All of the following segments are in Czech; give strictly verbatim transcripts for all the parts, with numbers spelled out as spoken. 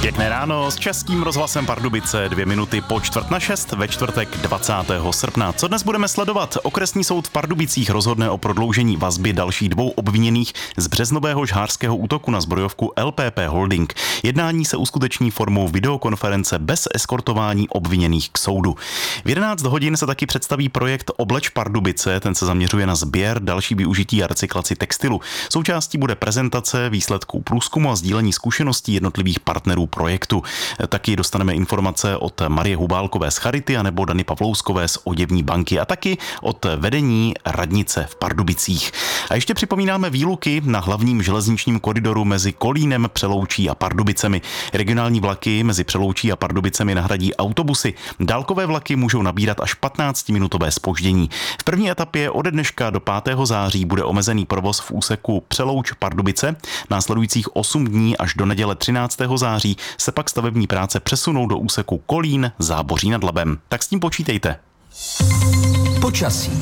Pěkné ráno s Českým rozhlasem Pardubice, dvě minuty po čtvrt na šest ve čtvrtek dvacátého srpna. Co dnes budeme sledovat? Okresní soud v Pardubicích rozhodne o prodloužení vazby dalších dvou obviněných z březnového žhářského útoku na zbrojovku L P P Holding. Jednání se uskuteční formou videokonference bez eskortování obviněných k soudu. V jedenáct hodin se taky představí projekt Obleč Pardubice, ten se zaměřuje na sběr, další využití a recyklaci textilu. Součástí bude prezentace výsledků průzkumu a sdílení zkušeností jednotlivých partnerů projektu. Taky dostaneme informace od Marie Hubálkové z Charity a nebo Dany Pavlouskové z Oděvní banky a taky od vedení radnice v Pardubicích. A ještě připomínáme výluky na hlavním železničním koridoru mezi Kolínem, Přeloučí a Pardubicemi. Regionální vlaky mezi Přeloučí a Pardubicemi nahradí autobusy. Dálkové vlaky můžou nabírat až patnáctiminutové zpoždění. V první etapě ode dneška do pátého září bude omezený provoz v úseku Přelouč Pardubice. Následujících osm dní až do neděle třináctého září se pak stavební práce přesunou do úseku Kolín, Záboří nad Labem. Tak s tím počítejte. Počasí.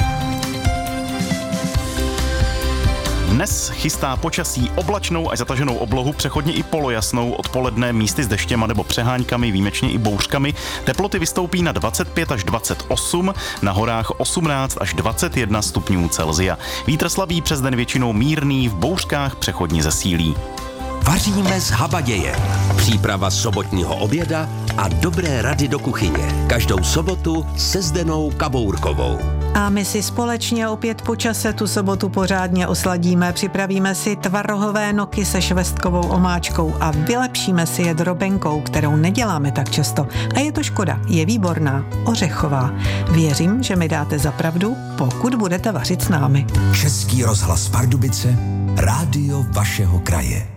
Dnes chystá počasí oblačnou až zataženou oblohu, přechodně i polojasnou, odpoledne místy s deštěma nebo přeháňkami, výjimečně i bouřkami. Teploty vystoupí na dvacet pět až dvacet osm, na horách osmnáct až dvacet jedna stupňů Celsia. Vítr slabý, přes den většinou mírný, v bouřkách přechodně zesílí. Vaříme z habaděje. Příprava sobotního oběda a dobré rady do kuchyně. Každou sobotu se Zdenou Kabourkovou. A my si společně opět po čase tu sobotu pořádně osladíme. Připravíme si tvarohové noky se švestkovou omáčkou a vylepšíme si je drobenkou, kterou neděláme tak často. A je to škoda, je výborná, ořechová. Věřím, že mi dáte za pravdu, pokud budete vařit s námi. Český rozhlas Pardubice, rádio vašeho kraje.